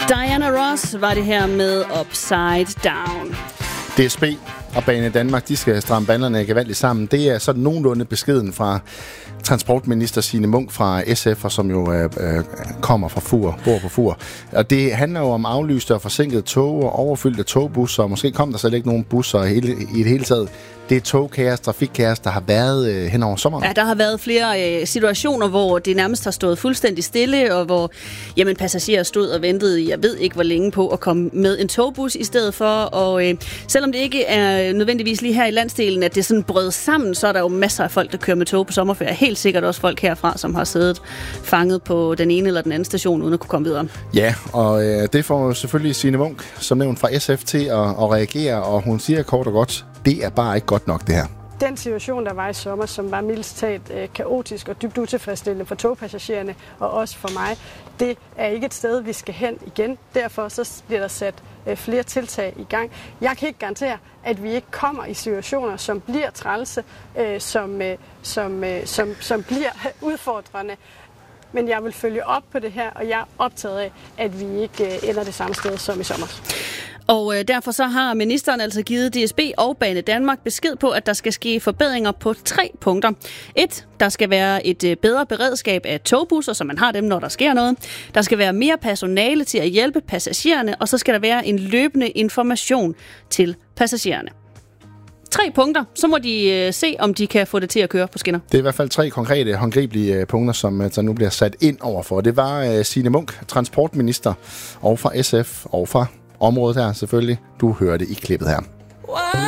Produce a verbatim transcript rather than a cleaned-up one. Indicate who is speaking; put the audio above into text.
Speaker 1: Diana Ross var det her med Upside Down.
Speaker 2: D S B og Banedanmark, de skal stramme banderne gevaldigt sammen. Det er sådan nogenlunde beskeden fra transportminister Signe Munk fra S F, og som jo øh, øh, kommer fra Fur, bor på Fur. Og det handler jo om aflyste og forsinkede tog og overfyldte togbusser, og måske kom der slet ikke nogen busser i, hele, i det hele taget. Det er togkaos, trafikkaos, der har været øh, hen over sommeren.
Speaker 1: Ja, der har været flere øh, situationer, hvor det nærmest har stået fuldstændig stille, og hvor jamen, passagerer stod og ventede, jeg ved ikke hvor længe, på at komme med en togbus i stedet for. Og øh, selvom det ikke er nødvendigvis lige her i landsdelen, at det sådan brød sammen, så er der jo masser af folk, der kører med tog på sommerferie. Helt sikkert også folk herfra, som har siddet fanget på den ene eller den anden station, uden at kunne komme videre.
Speaker 2: Ja, og øh, det får selvfølgelig Signe Munk, som nævnt fra S F, til at, at reagere, og hun siger kort og godt, det er bare ikke godt nok det her.
Speaker 3: Den situation, der var i sommer, som var mildest talt øh, kaotisk og dybt utilfredsstillende for togpassagererne og også for mig, det er ikke et sted, vi skal hen igen. Derfor så bliver der sat øh, flere tiltag i gang. Jeg kan ikke garantere, at vi ikke kommer i situationer, som bliver trælse, øh, som, øh, som, øh, som, som bliver udfordrende. Men jeg vil følge op på det her, og jeg er optaget af, at vi ikke øh, ender det samme sted som i sommer.
Speaker 1: Og øh, derfor så har ministeren altså givet D S B og Banedanmark besked på, at der skal ske forbedringer på tre punkter. Et, der skal være et øh, bedre beredskab af togbusser, så man har dem, når der sker noget. Der skal være mere personale til at hjælpe passagererne, og så skal der være en løbende information til passagererne. Tre punkter, så må de øh, se, om de kan få det til at køre på skinner.
Speaker 2: Det er i hvert fald tre konkrete, håndgribelige øh, punkter, som øh, der nu bliver sat ind overfor. Det var øh, Signe Munk, transportminister, og fra S F, og fra området her selvfølgelig. Du hører det i klippet her.